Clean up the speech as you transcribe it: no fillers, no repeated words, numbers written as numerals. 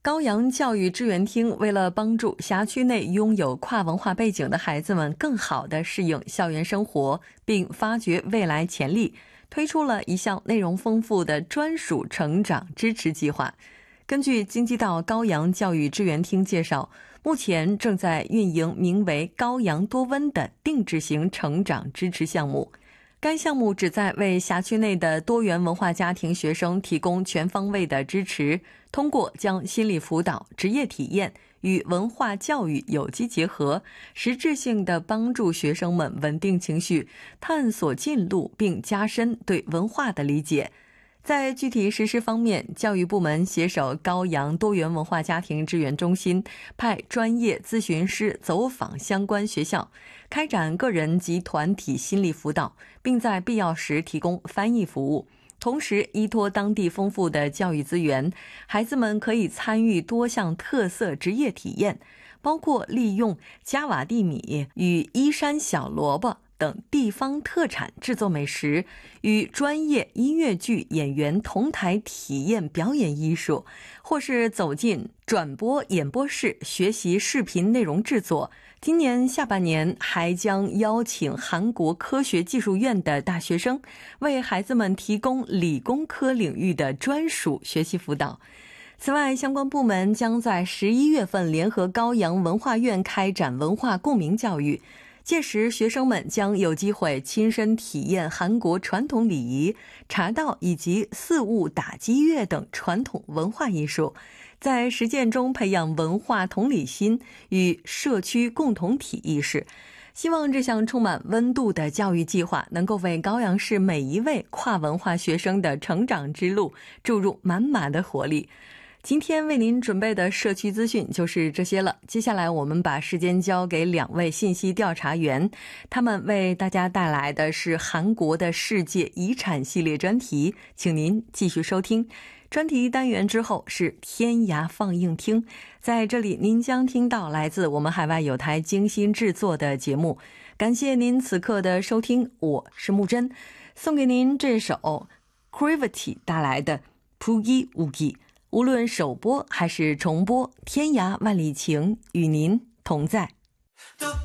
高阳教育支援厅为了帮助辖区内拥有跨文化背景的孩子们更好地适应校园生活，并发掘未来潜力，推出了一项内容丰富的专属成长支持计划。根据京畿道高阳教育支援厅介绍，目前正在运营名为高阳多温的定制型成长支持项目。该项目旨在为辖区内的多元文化家庭学生提供全方位的支持，通过将心理辅导、职业体验与文化教育有机结合，实质性地帮助学生们稳定情绪，探索进路，并加深对文化的理解。在具体实施方面，教育部门携手高阳多元文化家庭支援中心，派专业咨询师走访相关学校，开展个人及团体心理辅导，并在必要时提供翻译服务。同时，依托当地丰富的教育资源，孩子们可以参与多项特色职业体验，包括利用加瓦地米与依山小萝卜等地方特产制作美食，与专业音乐剧演员同台体验表演艺术，或是走进转播演播室学习视频内容制作。今年下半年还将邀请韩国科学技术院的大学生，为孩子们提供理工科领域的专属学习辅导。此外，相关部门将在11月份联合高阳文化院开展文化共鸣教育，届时学生们将有机会亲身体验韩国传统礼仪、茶道以及四物打击乐等传统文化艺术，在实践中培养文化同理心与社区共同体意识。希望这项充满温度的教育计划能够为高阳市每一位跨文化学生的成长之路注入满满的活力。今天为您准备的社区资讯就是这些了，接下来我们把时间交给2位信息调查员，他们为大家带来的是韩国的世界遗产系列专题，请您继续收听。专题单元之后是天涯放映厅，在这里您将听到来自我们海外有台精心制作的节目。感谢您此刻的收听，我是木真，送给您这首 Gravity 带来的 Poogie Woogie。无论首播还是重播，天涯万里情与您同在。